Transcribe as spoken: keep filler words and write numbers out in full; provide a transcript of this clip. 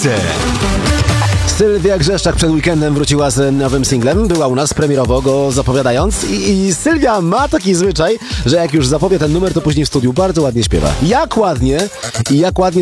Mixer. Sylwia Grzeszczak przed weekendem wróciła z nowym singlem, była u nas premierowo go zapowiadając i, i Sylwia ma taki zwyczaj, że jak już zapowie ten numer, to później w studiu bardzo ładnie śpiewa. Jak ładnie i jak ładnie